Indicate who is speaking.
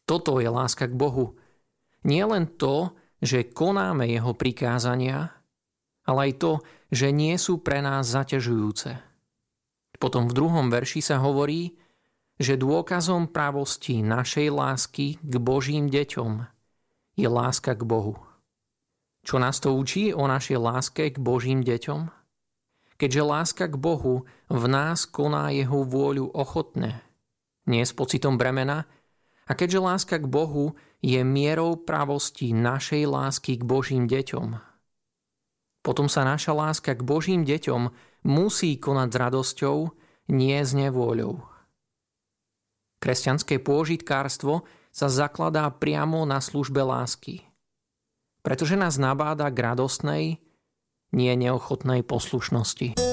Speaker 1: Toto je láska k Bohu. Nie len to, že konáme jeho prikázania, ale aj to, že nie sú pre nás zaťažujúce. Potom v 2. verši sa hovorí, že dôkazom pravosti našej lásky k Božím deťom je láska k Bohu. Čo nás to učí o našej láske k Božím deťom? Keďže láska k Bohu v nás koná jeho vôľu ochotne, nie s pocitom bremena, a keďže láska k Bohu je mierou pravosti našej lásky k Božím deťom, potom sa naša láska k Božím deťom musí konať s radosťou, nie s nevôľou. Kresťanské pôžitkárstvo sa zakladá priamo na službe lásky, pretože nás nabáda k radostnej, nie neochotnej poslušnosti.